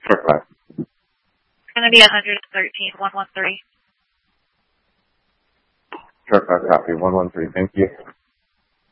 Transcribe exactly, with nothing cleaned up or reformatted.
Sure, five. It's going to be one hundred thirteen, one one three. Sure, five, copy. one one three, thank you.